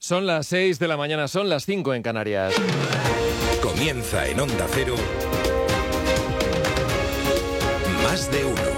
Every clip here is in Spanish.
Son las 6 de la mañana, son las 5 en Canarias. Comienza en Onda Cero Más de Uno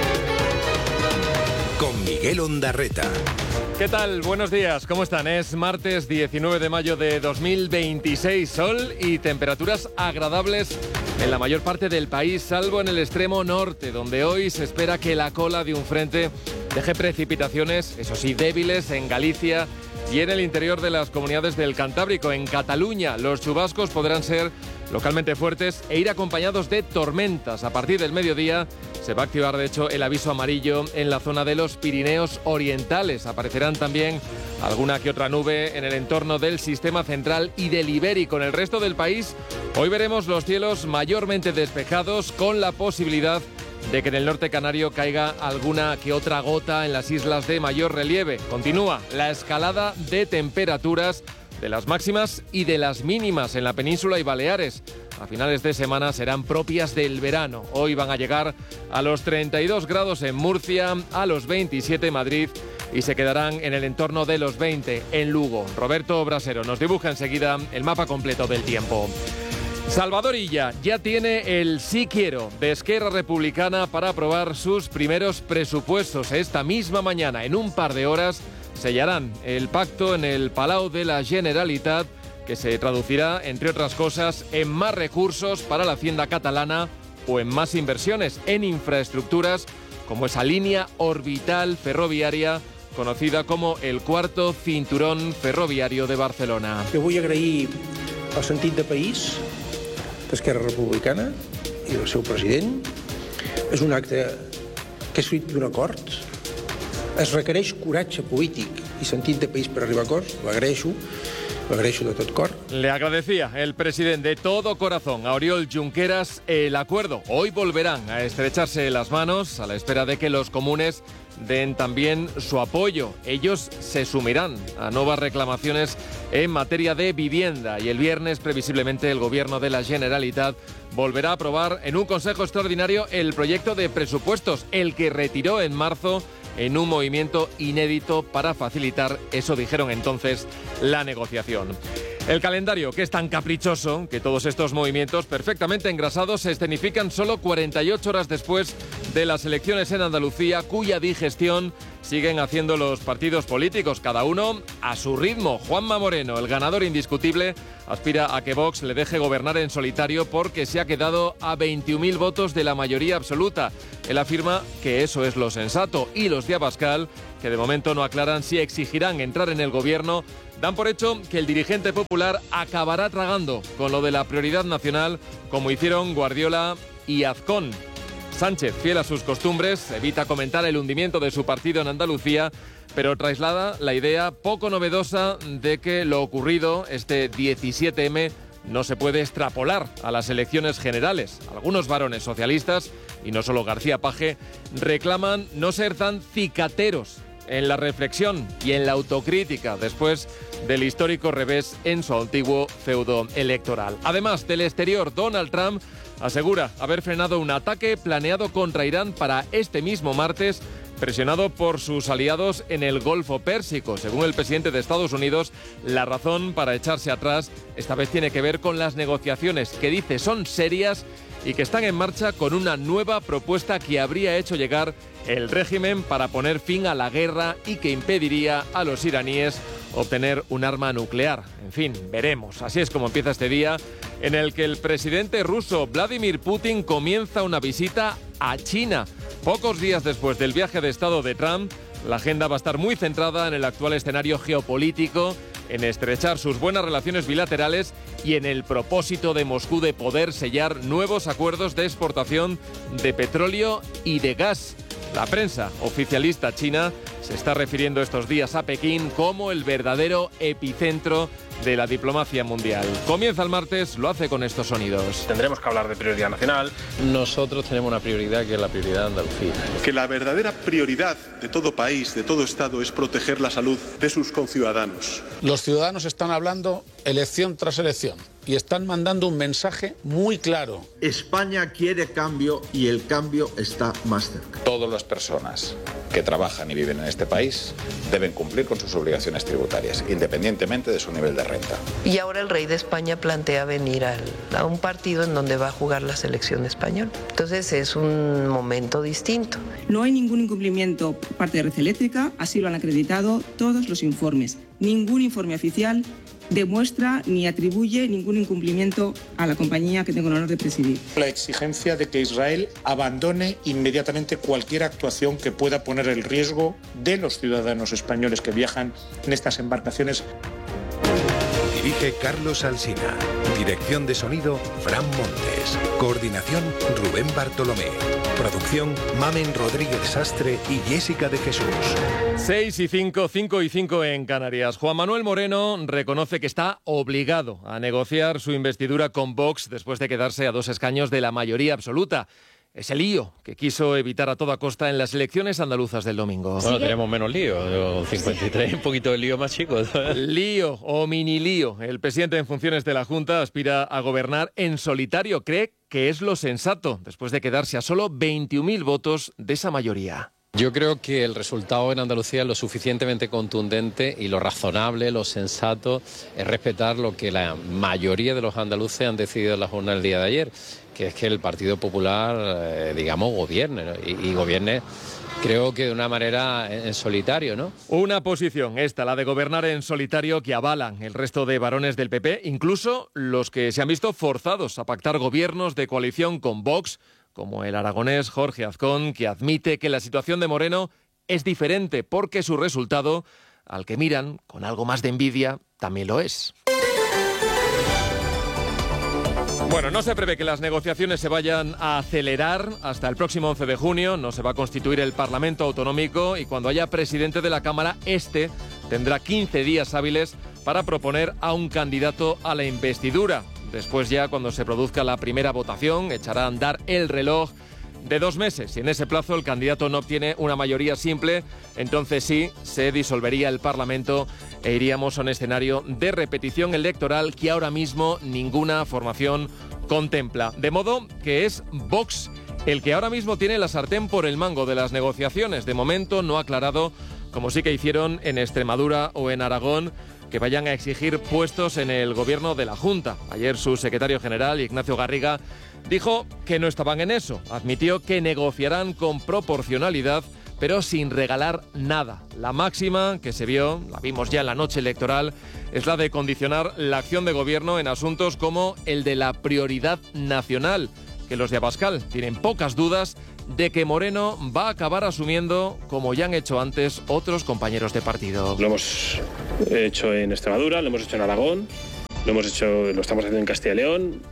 con Miguel Ondarreta. ¿Qué tal? Buenos días, ¿cómo están? Es martes 19 de mayo de 2026, sol y temperaturas agradables en la mayor parte del país, salvo en el extremo norte, donde hoy se espera que la cola de un frente deje precipitaciones, eso sí, débiles en Galicia y en el interior de las comunidades del Cantábrico. En Cataluña, los chubascos podrán ser localmente fuertes e ir acompañados de tormentas. A partir del mediodía se va a activar, de hecho, el aviso amarillo en la zona de los Pirineos Orientales. Aparecerán también alguna que otra nube en el entorno del Sistema Central y del Ibérico. En el resto del país, hoy veremos los cielos mayormente despejados, con la posibilidad de que en el norte canario caiga alguna que otra gota en las islas de mayor relieve. Continúa la escalada de temperaturas, de las máximas y de las mínimas en la península y Baleares. A finales de semana serán propias del verano. Hoy van a llegar a los 32 grados en Murcia, a los 27 en Madrid y se quedarán en el entorno de los 20 en Lugo. Roberto Brasero nos dibuja enseguida el mapa completo del tiempo. Salvador Illa ya tiene el sí quiero de Esquerra Republicana para aprobar sus primeros presupuestos. Esta misma mañana, en un par de horas, sellarán el pacto en el Palau de la Generalitat, que se traducirá, entre otras cosas, en más recursos para la hacienda catalana o en más inversiones en infraestructuras, como esa línea orbital ferroviaria conocida como el cuarto cinturón ferroviario de Barcelona. Jo vull agrair el sentit de país d'Esquerra Republicana i del seu president. És un acte que és fruit d'un acord. Es requereix coratge polític i sentit de país per arribar a acords. L'agraeixo de tot cor. Le agradecía el presidente de todo corazón a Oriol Junqueras el acuerdo. Hoy volverán a estrecharse las manos a la espera de que los comunes den también su apoyo. Ellos se sumirán a nuevas reclamaciones en materia de vivienda y el viernes previsiblemente el gobierno de la Generalitat volverá a aprobar en un consejo extraordinario el proyecto de presupuestos, el que retiró en marzo en un movimiento inédito para facilitar, eso dijeron entonces, la negociación. El calendario, que es tan caprichoso que todos estos movimientos perfectamente engrasados se escenifican solo 48 horas después de las elecciones en Andalucía, cuya digestión siguen haciendo los partidos políticos, cada uno a su ritmo. Juanma Moreno, el ganador indiscutible, aspira a que Vox le deje gobernar en solitario porque se ha quedado a 21.000 votos de la mayoría absoluta. Él afirma que eso es lo sensato, y los de Abascal, que de momento no aclaran si exigirán entrar en el gobierno, dan por hecho que el dirigente popular acabará tragando con lo de la prioridad nacional, como hicieron Guardiola y Azcón. Sánchez, fiel a sus costumbres, evita comentar el hundimiento de su partido en Andalucía, pero traslada la idea poco novedosa de que lo ocurrido este 17M no se puede extrapolar a las elecciones generales. Algunos varones socialistas, y no solo García Paje, reclaman no ser tan cicateros en la reflexión y en la autocrítica después del histórico revés en su antiguo feudo electoral. Además, del exterior, Donald Trump asegura haber frenado un ataque planeado contra Irán para este mismo martes, presionado por sus aliados en el Golfo Pérsico. Según el presidente de Estados Unidos, la razón para echarse atrás esta vez tiene que ver con las negociaciones, que dice son serias y que están en marcha con una nueva propuesta que habría hecho llegar el régimen para poner fin a la guerra y que impediría a los iraníes obtener un arma nuclear. En fin, veremos. Así es como empieza este día en el que el presidente ruso Vladimir Putin comienza una visita a China. Pocos días después del viaje de Estado de Trump, la agenda va a estar muy centrada en el actual escenario geopolítico, en estrechar sus buenas relaciones bilaterales y en el propósito de Moscú de poder sellar nuevos acuerdos de exportación de petróleo y de gas. La prensa oficialista china se está refiriendo estos días a Pekín como el verdadero epicentro de la diplomacia mundial. Comienza el martes, lo hace con estos sonidos. Tendremos que hablar de prioridad nacional. Nosotros tenemos una prioridad que es la prioridad de Andalucía. Que la verdadera prioridad de todo país, de todo Estado, es proteger la salud de sus conciudadanos. Los ciudadanos están hablando elección tras elección y están mandando un mensaje muy claro. España quiere cambio y el cambio está más cerca. Todas las personas que trabajan y viven en este país deben cumplir con sus obligaciones tributarias, independientemente de su nivel de renta. Y ahora el rey de España plantea venir a un partido en donde va a jugar la selección española. Entonces es un momento distinto. No hay ningún incumplimiento por parte de Red Eléctrica, así lo han acreditado todos los informes. Ningún informe oficial demuestra ni atribuye ningún incumplimiento a la compañía que tengo el honor de presidir. La exigencia de que Israel abandone inmediatamente cualquier actuación que pueda poner en riesgo de los ciudadanos españoles que viajan en estas embarcaciones. Dirige Carlos Alsina. Dirección de sonido, Fran Montes. Coordinación, Rubén Bartolomé. Producción, Mamen Rodríguez Sastre y Jessica de Jesús. 6 y 5, 5 y 5 en Canarias. Juan Manuel Moreno reconoce que está obligado a negociar su investidura con Vox después de quedarse a 2 escaños de la mayoría absoluta. Ese lío que quiso evitar a toda costa en las elecciones andaluzas del domingo. Bueno, tenemos menos lío, 53, un poquito de lío más chico. Lío o mini lío. El presidente en funciones de la Junta aspira a gobernar en solitario. Cree que es lo sensato, después de quedarse a solo 21.000 votos de esa mayoría. Yo creo que el resultado en Andalucía es lo suficientemente contundente y lo razonable, lo sensato, es respetar lo que la mayoría de los andaluces han decidido en la jornada del día de ayer, que es que el Partido Popular, gobierne, ¿no? y gobierne, creo que de una manera en solitario, ¿no? Una posición esta, la de gobernar en solitario, que avalan el resto de varones del PP, incluso los que se han visto forzados a pactar gobiernos de coalición con Vox, como el aragonés Jorge Azcón, que admite que la situación de Moreno es diferente porque su resultado, al que miran con algo más de envidia, también lo es. Bueno, no se prevé que las negociaciones se vayan a acelerar hasta el próximo 11 de junio. No se va a constituir el Parlamento Autonómico y cuando haya presidente de la Cámara, tendrá 15 días hábiles para proponer a un candidato a la investidura. Después ya, cuando se produzca la primera votación, echará a andar el reloj de 2 meses. Si en ese plazo el candidato no obtiene una mayoría simple, entonces sí se disolvería el Parlamento e iríamos a un escenario de repetición electoral que ahora mismo ninguna formación contempla. De modo que es Vox el que ahora mismo tiene la sartén por el mango de las negociaciones. De momento no ha aclarado, como sí que hicieron en Extremadura o en Aragón, que vayan a exigir puestos en el gobierno de la Junta. Ayer su secretario general, Ignacio Garriga, dijo que no estaban en eso. Admitió que negociarán con proporcionalidad, pero sin regalar nada. La máxima que se vio, la vimos ya en la noche electoral, es la de condicionar la acción de gobierno en asuntos como el de la prioridad nacional, que los de Abascal tienen pocas dudas de que Moreno va a acabar asumiendo, como ya han hecho antes otros compañeros de partido. Lo hemos hecho en Extremadura, lo hemos hecho en Aragón, lo estamos haciendo en Castilla y León,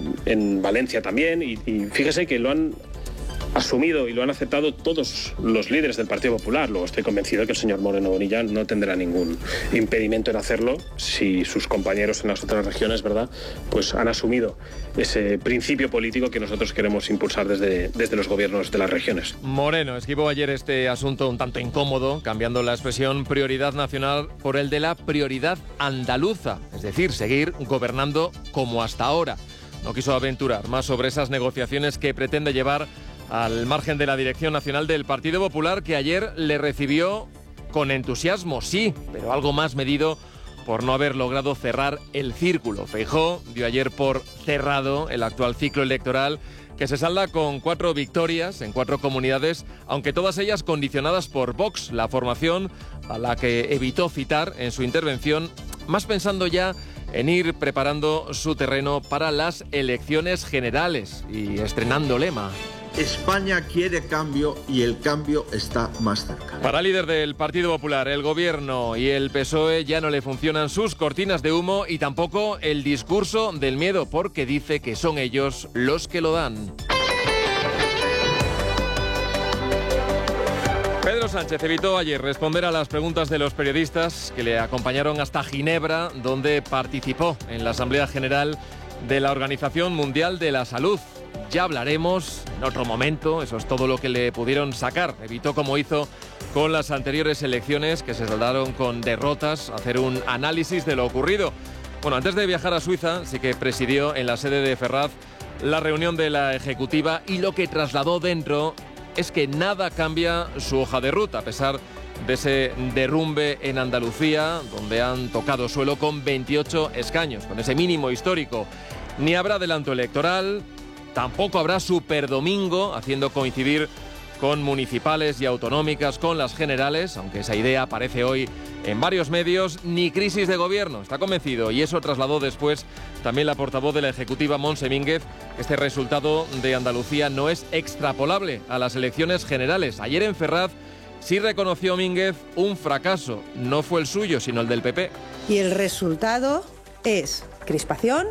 en Valencia también, y fíjese que lo han asumido y lo han aceptado todos los líderes del Partido Popular. Luego estoy convencido que el señor Moreno Bonilla no tendrá ningún impedimento en hacerlo si sus compañeros en las otras regiones, ¿verdad?, pues han asumido ese principio político que nosotros queremos impulsar desde los gobiernos de las regiones. Moreno esquivó ayer este asunto un tanto incómodo, cambiando la expresión prioridad nacional por el de la prioridad andaluza, es decir, seguir gobernando como hasta ahora. No quiso aventurar más sobre esas negociaciones que pretende llevar al margen de la dirección nacional del Partido Popular, que ayer le recibió con entusiasmo, sí, pero algo más medido por no haber logrado cerrar el círculo. Feijóo dio ayer por cerrado el actual ciclo electoral, que se salda con 4 victorias en 4 comunidades, aunque todas ellas condicionadas por Vox, la formación a la que evitó citar en su intervención, más pensando ya en ir preparando su terreno para las elecciones generales y estrenando lema. España quiere cambio y el cambio está más cerca. Para el líder del Partido Popular, el Gobierno y el PSOE ya no le funcionan sus cortinas de humo y tampoco el discurso del miedo, porque dice que son ellos los que lo dan. Pedro Sánchez evitó ayer responder a las preguntas de los periodistas que le acompañaron hasta Ginebra, donde participó en la Asamblea General de la Organización Mundial de la Salud. Ya hablaremos en otro momento, eso es todo lo que le pudieron sacar. Evitó, como hizo con las anteriores elecciones, que se saldaron con derrotas, hacer un análisis de lo ocurrido. Bueno, antes de viajar a Suiza, sí que presidió en la sede de Ferraz la reunión de la Ejecutiva y lo que trasladó dentro es que nada cambia su hoja de ruta, a pesar de ese derrumbe en Andalucía, donde han tocado suelo con 28 escaños, con ese mínimo histórico. Ni habrá adelanto electoral, tampoco habrá superdomingo, haciendo coincidir con municipales y autonómicas con las generales, aunque esa idea aparece hoy en varios medios, ni crisis de gobierno. Está convencido, y eso trasladó después también la portavoz de la Ejecutiva, Montse Mínguez, que este resultado de Andalucía no es extrapolable a las elecciones generales. Ayer en Ferraz sí reconoció Mínguez un fracaso, no fue el suyo, sino el del PP. Y el resultado es crispación,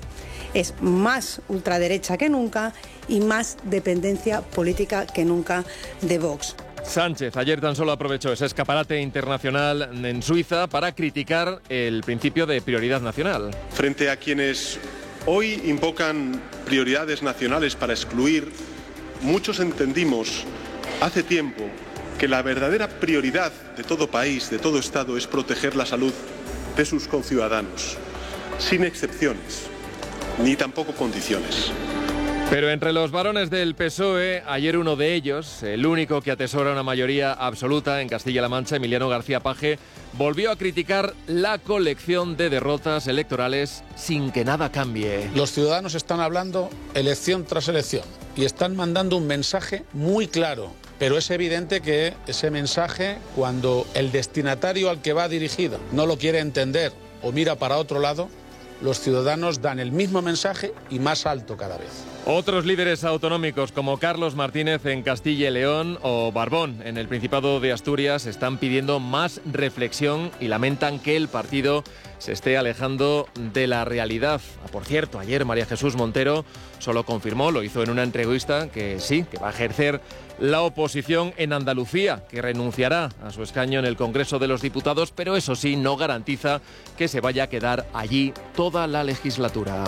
es más ultraderecha que nunca y más dependencia política que nunca de Vox. Sánchez ayer tan solo aprovechó ese escaparate internacional en Suiza para criticar el principio de prioridad nacional. Frente a quienes hoy invocan prioridades nacionales para excluir, muchos entendimos hace tiempo que la verdadera prioridad de todo país, de todo Estado, es proteger la salud de sus conciudadanos, sin excepciones, ni tampoco condiciones. Pero entre los varones del PSOE, ayer uno de ellos, el único que atesora una mayoría absoluta en Castilla-La Mancha, Emiliano García Paje, volvió a criticar la colección de derrotas electorales sin que nada cambie. Los ciudadanos están hablando elección tras elección y están mandando un mensaje muy claro, pero es evidente que ese mensaje, cuando el destinatario al que va dirigido no lo quiere entender o mira para otro lado, los ciudadanos dan el mismo mensaje y más alto cada vez. Otros líderes autonómicos como Carlos Martínez en Castilla y León o Barbón en el Principado de Asturias están pidiendo más reflexión y lamentan que el partido se esté alejando de la realidad. Por cierto, ayer María Jesús Montero solo confirmó, lo hizo en una entrevista, que sí, que va a ejercer la oposición en Andalucía, que renunciará a su escaño en el Congreso de los Diputados, pero eso sí, no garantiza que se vaya a quedar allí toda la legislatura.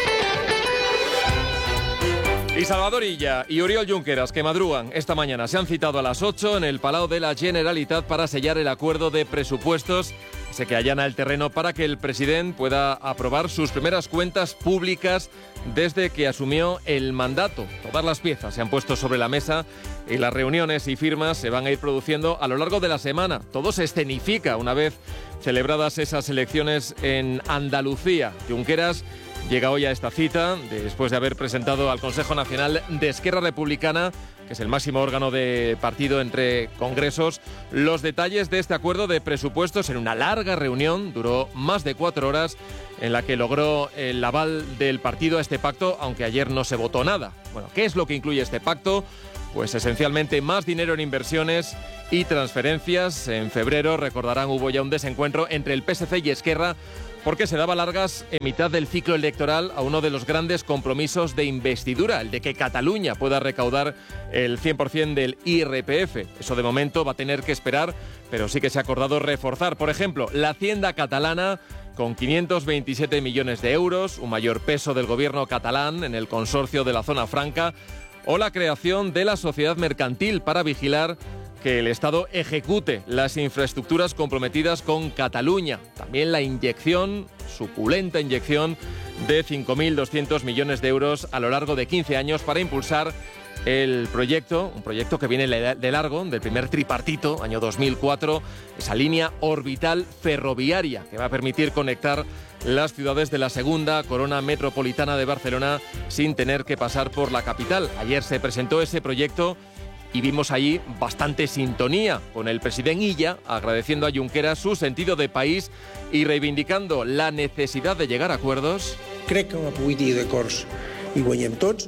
Y Salvador Illa y Oriol Junqueras, que madrugan esta mañana, se han citado a las 8 en el Palau de la Generalitat para sellar el acuerdo de presupuestos, ese que allana el terreno para que el presidente pueda aprobar sus primeras cuentas públicas desde que asumió el mandato. Todas las piezas se han puesto sobre la mesa y las reuniones y firmas se van a ir produciendo a lo largo de la semana. Todo se escenifica una vez celebradas esas elecciones en Andalucía. Junqueras llega hoy a esta cita después de haber presentado al Consejo Nacional de Esquerra Republicana, que es el máximo órgano de partido entre congresos, los detalles de este acuerdo de presupuestos en una larga reunión, duró más de 4 horas, en la que logró el aval del partido a este pacto, aunque ayer no se votó nada. Bueno, ¿qué es lo que incluye este pacto? Pues esencialmente más dinero en inversiones y transferencias. En febrero, recordarán, hubo ya un desencuentro entre el PSC y Esquerra porque se daba largas en mitad del ciclo electoral a uno de los grandes compromisos de investidura, el de que Cataluña pueda recaudar el 100% del IRPF. Eso de momento va a tener que esperar, pero sí que se ha acordado reforzar, por ejemplo, la Hacienda catalana con 527 millones de euros, un mayor peso del gobierno catalán en el consorcio de la Zona Franca, o la creación de la sociedad mercantil para vigilar que el Estado ejecute las infraestructuras comprometidas con Cataluña. También la inyección, suculenta inyección, de 5.200 millones de euros a lo largo de 15 años para impulsar el proyecto, un proyecto que viene de largo, del primer tripartito, año 2004, esa línea orbital ferroviaria que va a permitir conectar las ciudades de la segunda corona metropolitana de Barcelona sin tener que pasar por la capital. Ayer se presentó ese proyecto y vimos allí bastante sintonía con el presidente Illa, agradeciendo a Junqueras su sentido de país y reivindicando la necesidad de llegar a acuerdos. Crec que en la política d'acords hi guanyem tots.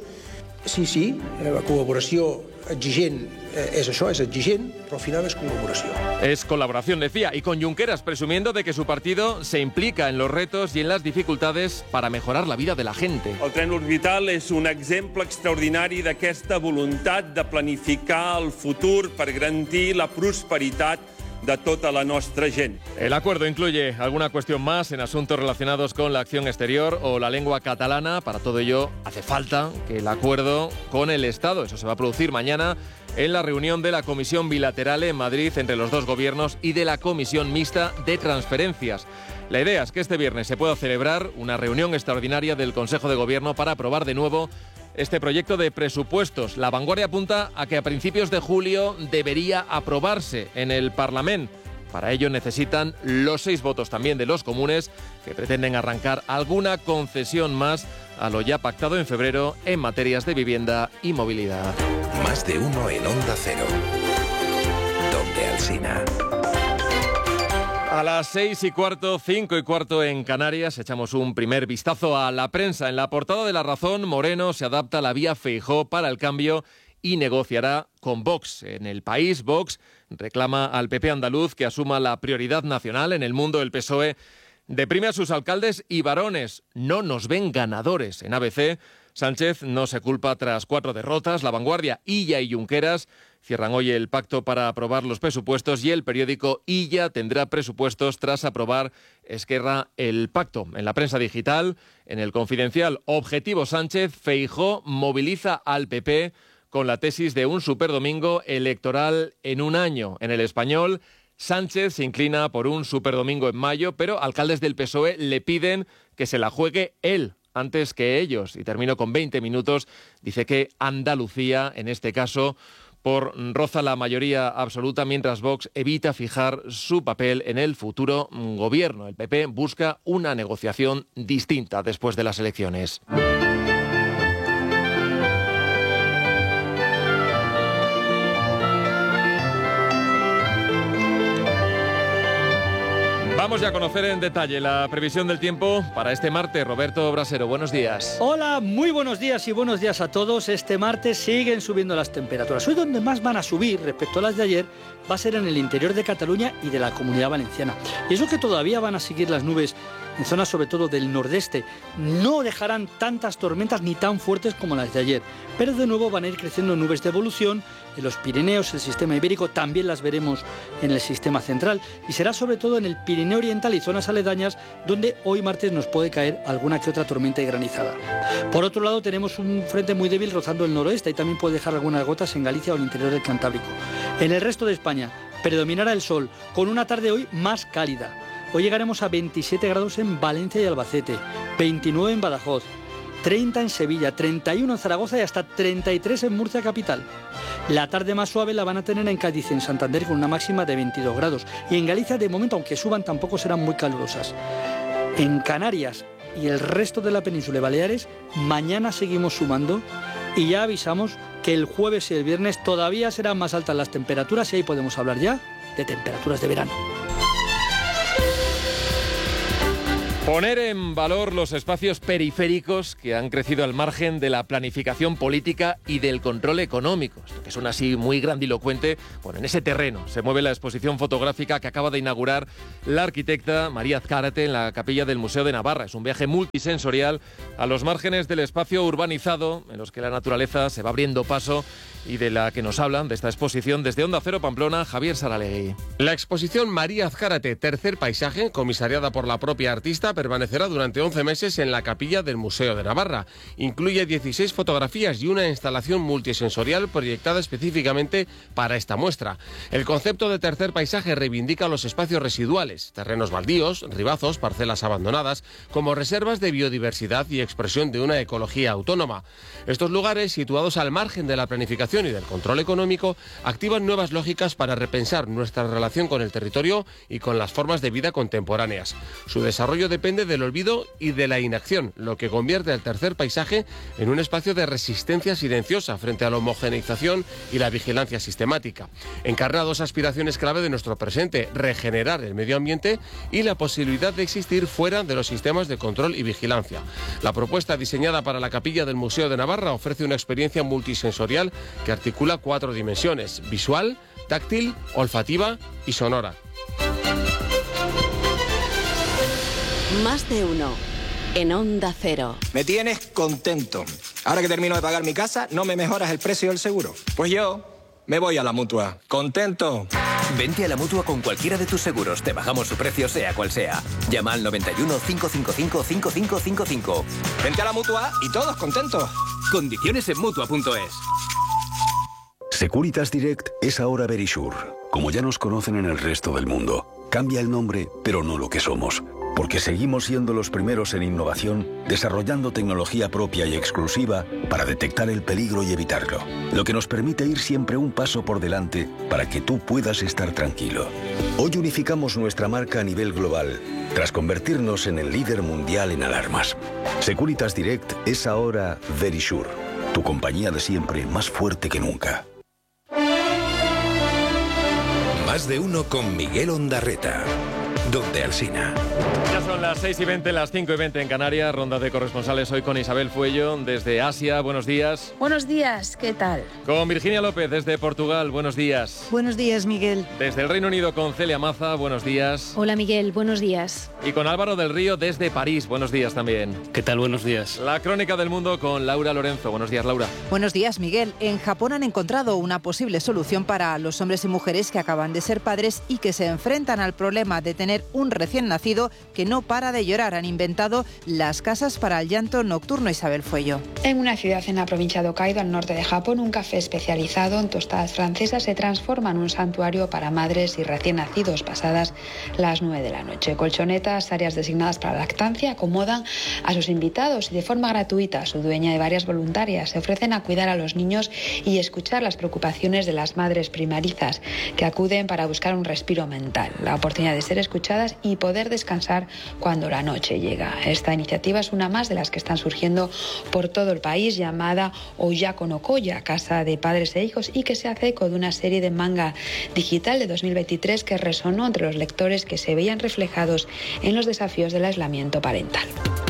Sí, la col·laboració exigent és això, és exigent, però al final és col·laboració. Es colaboración, decía, y con Junqueras presumiendo de que su partido se implica en los retos y en las dificultades para mejorar la vida de la gente. El tren orbital és un exemple extraordinari d'aquesta voluntat de planificar el futur per garantir la prosperitat de tota la nostra gent. El acuerdo incluye alguna cuestión más en asuntos relacionados con la acción exterior o la lengua catalana. Para todo ello hace falta que el acuerdo con el Estado, eso se va a producir mañana en la reunión de la Comisión Bilateral en Madrid entre los dos gobiernos y de la Comisión Mixta de Transferencias. La idea es que este viernes se pueda celebrar una reunión extraordinaria del Consejo de Gobierno para aprobar de nuevo este proyecto de presupuestos. La Vanguardia apunta a que a principios de julio debería aprobarse en el Parlamento. Para ello necesitan los 6 votos también de los comunes, que pretenden arrancar alguna concesión más a lo ya pactado en febrero en materias de vivienda y movilidad. Más de uno en Onda Cero. Donde Alsina. A las 6:15, 5:15 en Canarias, echamos un primer vistazo a la prensa. En la portada de La Razón, Moreno se adapta a la vía Feijóo para el cambio y negociará con Vox. En El País, Vox reclama al PP andaluz que asuma la prioridad nacional. En El Mundo, el PSOE deprime a sus alcaldes y varones. No nos ven ganadores. En ABC, Sánchez no se culpa tras 4 derrotas. La Vanguardia, Illa y Junqueras cierran hoy el pacto para aprobar los presupuestos y el periódico Illa tendrá presupuestos tras aprobar Esquerra el pacto. En la prensa digital, en El Confidencial, Objetivo Sánchez, Feijóo moviliza al PP con la tesis de un superdomingo electoral en un año. En El Español, Sánchez se inclina por un superdomingo en mayo, pero alcaldes del PSOE le piden que se la juegue él antes que ellos. Y termino con 20 minutos. Dice que Andalucía, en este caso, roza la mayoría absoluta, mientras Vox evita fijar su papel en el futuro gobierno. El PP busca una negociación distinta después de las elecciones. Vamos ya a conocer en detalle la previsión del tiempo para este martes. Roberto Brasero, buenos días. Hola, muy buenos días y buenos días a todos. Este martes siguen subiendo las temperaturas. Hoy donde más van a subir respecto a las de ayer va a ser en el interior de Cataluña y de la Comunidad Valenciana. Y eso que todavía van a seguir las nubes en zonas sobre todo del nordeste. No dejarán tantas tormentas ni tan fuertes como las de ayer, pero de nuevo van a ir creciendo nubes de evolución. En los Pirineos, el sistema ibérico, también las veremos en el sistema central, y será sobre todo en el Pirineo Oriental y zonas aledañas donde hoy martes nos puede caer alguna que otra tormenta y granizada. Por otro lado, tenemos un frente muy débil rozando el noroeste y también puede dejar algunas gotas en Galicia o el interior del Cantábrico. En el resto de España predominará el sol, con una tarde hoy más cálida. Hoy llegaremos a 27 grados en Valencia y Albacete, 29 en Badajoz, 30 en Sevilla, 31 en Zaragoza y hasta 33 en Murcia capital. La tarde más suave la van a tener en Cádiz y en Santander con una máxima de 22 grados. Y en Galicia, de momento, aunque suban, tampoco serán muy calurosas. En Canarias y el resto de la península y Baleares, mañana seguimos sumando y ya avisamos que el jueves y el viernes todavía serán más altas las temperaturas y ahí podemos hablar ya de temperaturas de verano. Poner en valor los espacios periféricos que han crecido al margen de la planificación política y del control económico. Esto que suena así muy grandilocuente, bueno, en ese terreno se mueve la exposición fotográfica que acaba de inaugurar la arquitecta María Azcárate en la capilla del Museo de Navarra. Es un viaje multisensorial a los márgenes del espacio urbanizado en los que la naturaleza se va abriendo paso y de la que nos hablan de esta exposición desde Onda Cero Pamplona, Javier Saralegui. La exposición María Azcárate, tercer paisaje, comisariada por la propia artista, permanecerá durante 11 meses en la capilla del Museo de Navarra. Incluye 16 fotografías y una instalación multisensorial proyectada específicamente para esta muestra. El concepto de tercer paisaje reivindica los espacios residuales, terrenos baldíos, ribazos, parcelas abandonadas, como reservas de biodiversidad y expresión de una ecología autónoma. Estos lugares, situados al margen de la planificación y del control económico, activan nuevas lógicas para repensar nuestra relación con el territorio y con las formas de vida contemporáneas. Su desarrollo depende del olvido y de la inacción, lo que convierte el tercer paisaje en un espacio de resistencia silenciosa frente a la homogeneización y la vigilancia sistemática. Encarna dos aspiraciones clave de nuestro presente: regenerar el medio ambiente y la posibilidad de existir fuera de los sistemas de control y vigilancia. La propuesta diseñada para la capilla del Museo de Navarra ofrece una experiencia multisensorial que articula 4 dimensiones: visual, táctil, olfativa y sonora. Más de uno en Onda Cero. Me tienes contento. Ahora que termino de pagar mi casa, ¿no me mejoras el precio del seguro? Pues yo me voy a la Mutua. ¿Contento? Vente a la Mutua con cualquiera de tus seguros. Te bajamos su precio sea cual sea. Llama al 91 555 5555. Vente a la Mutua y todos contentos. Condiciones en Mutua.es. Securitas Direct es ahora Verisure, como ya nos conocen en el resto del mundo. Cambia el nombre, pero no lo que somos. Porque seguimos siendo los primeros en innovación, desarrollando tecnología propia y exclusiva para detectar el peligro y evitarlo. Lo que nos permite ir siempre un paso por delante para que tú puedas estar tranquilo. Hoy unificamos nuestra marca a nivel global, tras convertirnos en el líder mundial en alarmas. Securitas Direct es ahora Verisure, tu compañía de siempre más fuerte que nunca. Más de uno con Miguel Ondarreta. Donde Alsina. Ya son las 6:20, las 5:20 en Canarias. Ronda de corresponsales hoy con Isabel Fuello desde Asia. Buenos días. Buenos días, ¿qué tal? Con Virginia López desde Portugal. Buenos días. Buenos días, Miguel. Desde el Reino Unido con Celia Maza. Buenos días. Hola, Miguel. Buenos días. Y con Álvaro del Río desde París. Buenos días también. ¿Qué tal? Buenos días. La crónica del mundo con Laura Lorenzo. Buenos días, Laura. Buenos días, Miguel. En Japón han encontrado una posible solución para los hombres y mujeres que acaban de ser padres y que se enfrentan al problema de tener un recién nacido que no para de llorar. Han inventado las casas para el llanto nocturno. Isabel Fuello. En una ciudad en la provincia de Hokkaido, al norte de Japón, un café especializado en tostadas francesas se transforma en un santuario para madres y recién nacidos pasadas las 9 de la noche. Colchonetas, áreas designadas para lactancia, acomodan a sus invitados y de forma gratuita su dueña y varias voluntarias se ofrecen a cuidar a los niños y escuchar las preocupaciones de las madres primerizas que acuden para buscar un respiro mental, la oportunidad de ser escuchadas y poder descansar cuando la noche llega. Esta iniciativa es una más de las que están surgiendo por todo el país, llamada Oyako no Koya, Casa de Padres e Hijos, y que se hace eco de una serie de manga digital de 2023 que resonó entre los lectores que se veían reflejados en los desafíos del aislamiento parental.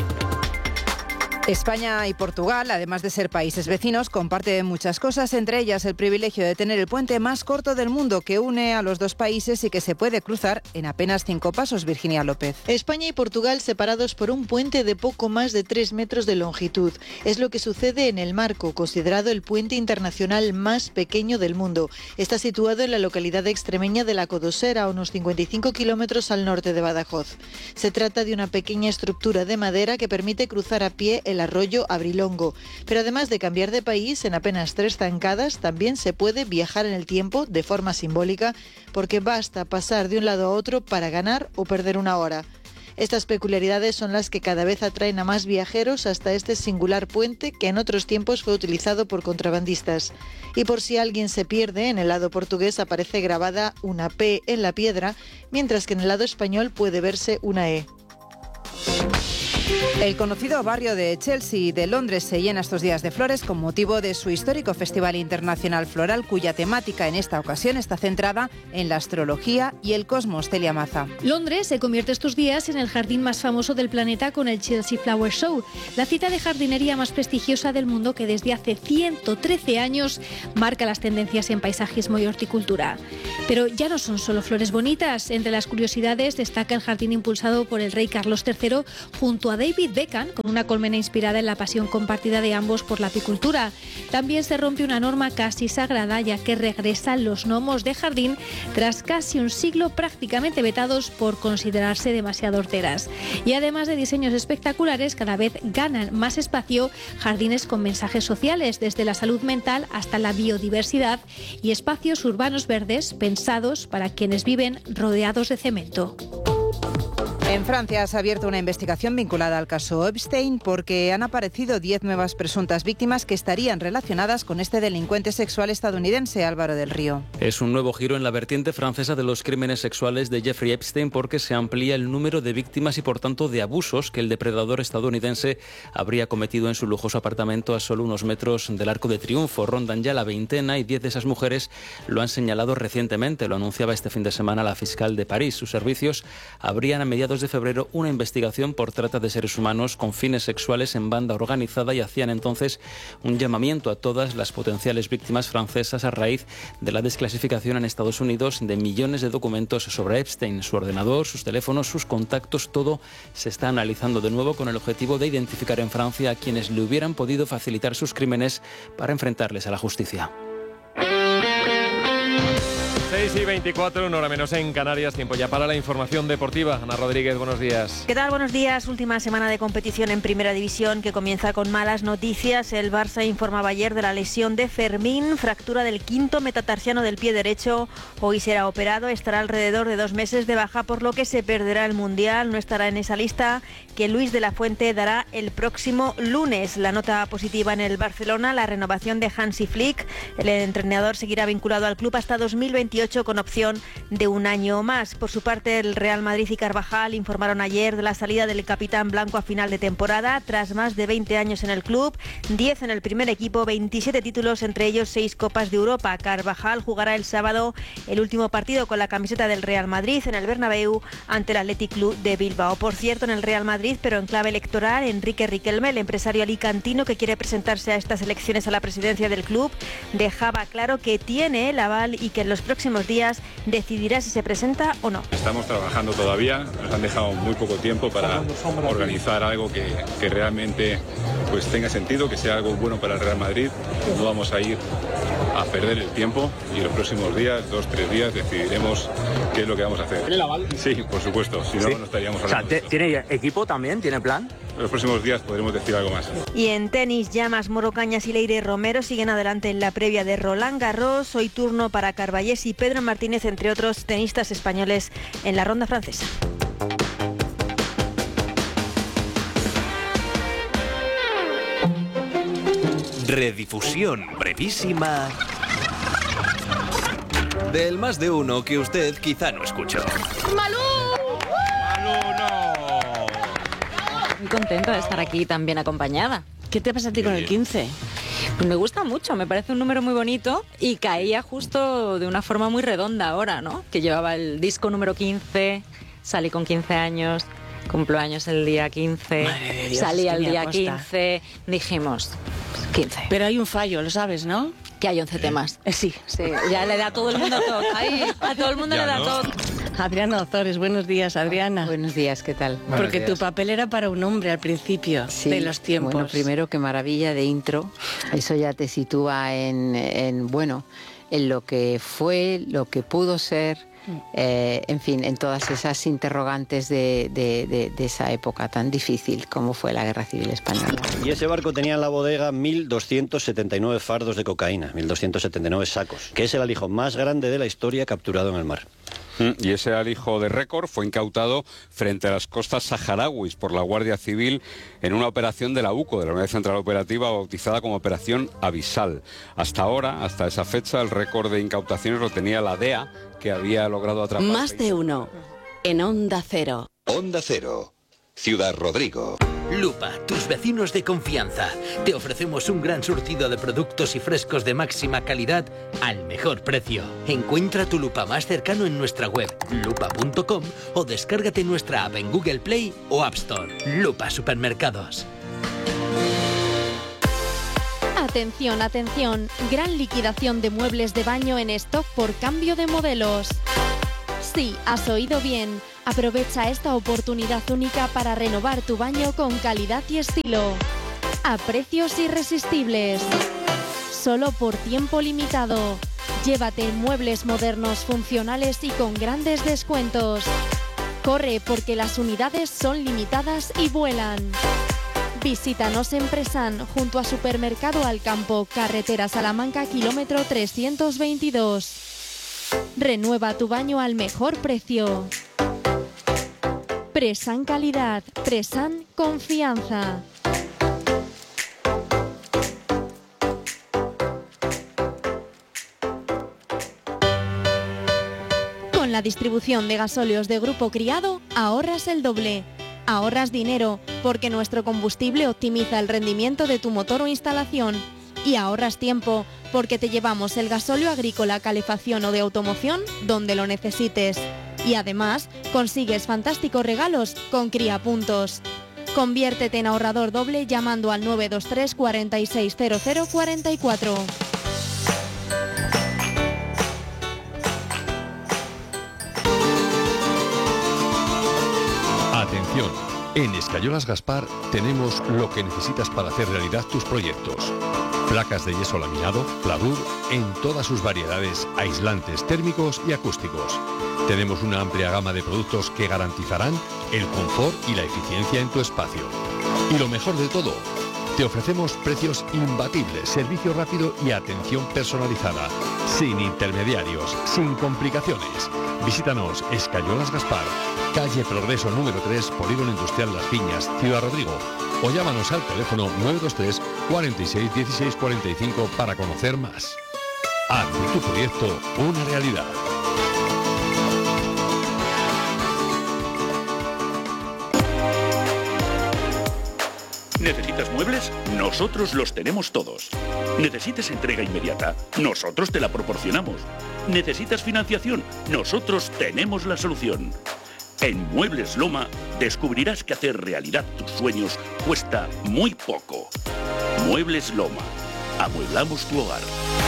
España y Portugal, además de ser países vecinos, comparten muchas cosas, entre ellas el privilegio de tener el puente más corto del mundo que une a los dos países y que se puede cruzar en apenas 5 pasos. Virginia López. España y Portugal separados por un puente de poco más de 3 metros de longitud. Es lo que sucede en el Marco, considerado el puente internacional más pequeño del mundo. Está situado en la localidad extremeña de La Codosera, a unos 55 kilómetros al norte de Badajoz. Se trata de una pequeña estructura de madera que permite cruzar a pie el arroyo Abrilongo. Pero además de cambiar de país, en apenas 3 zancadas también se puede viajar en el tiempo de forma simbólica, porque basta pasar de un lado a otro para ganar o perder una hora. Estas peculiaridades son las que cada vez atraen a más viajeros hasta este singular puente que en otros tiempos fue utilizado por contrabandistas. Y por si alguien se pierde, en el lado portugués aparece grabada una P en la piedra, mientras que en el lado español puede verse una E. El conocido barrio de Chelsea de Londres se llena estos días de flores con motivo de su histórico Festival Internacional Floral, cuya temática en esta ocasión está centrada en la astrología y el cosmos. Celia Maza. Londres se convierte estos días en el jardín más famoso del planeta con el Chelsea Flower Show, la cita de jardinería más prestigiosa del mundo que desde hace 113 años marca las tendencias en paisajismo y horticultura. Pero ya no son solo flores bonitas. Entre las curiosidades destaca el jardín impulsado por el rey Carlos III junto a David Beckham, con una colmena inspirada en la pasión compartida de ambos por la apicultura. También se rompe una norma casi sagrada, ya que regresan los gnomos de jardín tras casi un siglo prácticamente vetados por considerarse demasiado horteras. Y además de diseños espectaculares, cada vez ganan más espacio jardines con mensajes sociales, desde la salud mental hasta la biodiversidad, y espacios urbanos verdes pensados para quienes viven rodeados de cemento. En Francia se ha abierto una investigación vinculada al caso Epstein porque han aparecido 10 nuevas presuntas víctimas que estarían relacionadas con este delincuente sexual estadounidense. Álvaro del Río. Es un nuevo giro en la vertiente francesa de los crímenes sexuales de Jeffrey Epstein, porque se amplía el número de víctimas y por tanto de abusos que el depredador estadounidense habría cometido en su lujoso apartamento a solo unos metros del Arco de Triunfo. Rondan ya la veintena y 10 de esas mujeres lo han señalado recientemente. Lo anunciaba este fin de semana la fiscal de París. Sus servicios abrían a mediados de febrero una investigación por trata de seres humanos con fines sexuales en banda organizada y hacían entonces un llamamiento a todas las potenciales víctimas francesas a raíz de la desclasificación en Estados Unidos de millones de documentos sobre Epstein. Su ordenador, sus teléfonos, sus contactos, todo se está analizando de nuevo con el objetivo de identificar en Francia a quienes le hubieran podido facilitar sus crímenes para enfrentarles a la justicia. 6:24, una hora menos en Canarias. Tiempo ya para la información deportiva. Ana Rodríguez, buenos días. ¿Qué tal? Buenos días. Última semana de competición en Primera División que comienza con malas noticias. El Barça informaba ayer de la lesión de Fermín, fractura del quinto metatarsiano del pie derecho. Hoy será operado, estará alrededor de 2 meses de baja, por lo que se perderá el Mundial. No estará en esa lista que Luis de la Fuente dará el próximo lunes. La nota positiva en el Barcelona, la renovación de Hansi Flick. El entrenador seguirá vinculado al club hasta 2028 con opción de 1 año más. Por su parte, el Real Madrid y Carvajal informaron ayer de la salida del capitán blanco a final de temporada. Tras más de 20 años en el club, 10 en el primer equipo, 27 títulos, entre ellos 6 Copas de Europa. Carvajal jugará el sábado el último partido con la camiseta del Real Madrid en el Bernabéu ante el Athletic Club de Bilbao. Por cierto, en el Real Madrid, pero en clave electoral, Enrique Riquelme, el empresario alicantino que quiere presentarse a estas elecciones a la presidencia del club, dejaba claro que tiene el aval y que en los próximos días decidirá si se presenta o no. Estamos trabajando todavía, nos han dejado muy poco tiempo para organizar algo que realmente pues tenga sentido, que sea algo bueno para el Real Madrid. No vamos a ir a perder el tiempo y los próximos días, 2-3 días, decidiremos qué es lo que vamos a hacer. ¿Tiene el aval? Sí, por supuesto, si no, no estaríamos hablando. O sea, ¿tiene equipo también? ¿Tiene plan? En los próximos días podremos decir algo más. Y en tenis, Llamas, Moro Cañas y Leire Romero siguen adelante en la previa de Roland Garros. Hoy turno para Carballés y Pedro Martínez, entre otros tenistas españoles, en la ronda francesa. Redifusión brevísima del Más de Uno que usted quizá no escuchó. ¡Malú! Muy contenta de estar aquí tan bien acompañada. ¿Qué te pasa a ti con el 15? Pues me gusta mucho, me parece un número muy bonito y caía justo de una forma muy redonda ahora, ¿no? Que llevaba el disco número 15, salí con 15 años, cumplo años el día 15, Dios, salí es que al me día aposta. 15, dijimos 15. Pero hay un fallo, lo sabes, ¿no? Que hay 11 temas. Sí. Ya le da a todo el mundo todo. Ahí, a todo el mundo Ya, le da ¿no? todo. Adriana Ozores, buenos días, Adriana. Buenos días, ¿qué tal? Porque tu papel era para un hombre al principio de los tiempos. Bueno, primero, qué maravilla de intro. Eso ya te sitúa en lo que fue, lo que pudo ser, en fin, en todas esas interrogantes de esa época tan difícil como fue la Guerra Civil Española. Y ese barco tenía en la bodega 1.279 fardos de cocaína, 1.279 sacos, que es el alijo más grande de la historia capturado en el mar. Y ese alijo de récord fue incautado frente a las costas saharauis por la Guardia Civil en una operación de la UCO, de la Unidad Central Operativa, bautizada como Operación Avisal. Hasta ahora, hasta esa fecha, el récord de incautaciones lo tenía la DEA, que había logrado atrapar... Más de uno en Onda Cero. Onda Cero, Ciudad Rodrigo. Lupa, tus vecinos de confianza. Te ofrecemos un gran surtido de productos y frescos de máxima calidad al mejor precio. Encuentra tu Lupa más cercano en nuestra web lupa.com o descárgate nuestra app en Google Play o App Store. Lupa Supermercados. Atención, atención, gran liquidación de muebles de baño en stock por cambio de modelos. Sí, has oído bien. Aprovecha esta oportunidad única para renovar tu baño con calidad y estilo. A precios irresistibles. Solo por tiempo limitado. Llévate muebles modernos, funcionales y con grandes descuentos. Corre porque las unidades son limitadas y vuelan. Visítanos en Presán, junto a Supermercado Alcampo, carretera Salamanca, kilómetro 322. Renueva tu baño al mejor precio. Presán calidad, Presán confianza. Con la distribución de gasóleos de Grupo Criado, ahorras el doble. Ahorras dinero, porque nuestro combustible optimiza el rendimiento de tu motor o instalación. Y ahorras tiempo, porque te llevamos el gasóleo agrícola, calefacción o de automoción donde lo necesites. Y además, consigues fantásticos regalos con Cría Puntos. Conviértete en ahorrador doble llamando al 923 460044. Atención, en Escayolas Gaspar tenemos lo que necesitas para hacer realidad tus proyectos. Placas de yeso laminado, Pladur, en todas sus variedades, aislantes térmicos y acústicos. Tenemos una amplia gama de productos que garantizarán el confort y la eficiencia en tu espacio. Y lo mejor de todo, te ofrecemos precios imbatibles, servicio rápido y atención personalizada, sin intermediarios, sin complicaciones. Visítanos, Escayolas Gaspar, calle Progreso número 3, Polígono Industrial Las Piñas, Ciudad Rodrigo. O llámanos al teléfono 923 46 16 45 para conocer más. Haz de tu proyecto una realidad. ¿Necesitas muebles? Nosotros los tenemos todos. ¿Necesitas entrega inmediata? Nosotros te la proporcionamos. ¿Necesitas financiación? Nosotros tenemos la solución. En Muebles Loma descubrirás que hacer realidad tus sueños cuesta muy poco. Muebles Loma. Amueblamos tu hogar.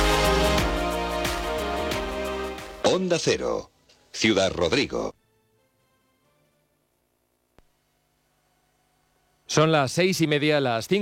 Onda Cero. Ciudad Rodrigo. Son las 6:30, las 5.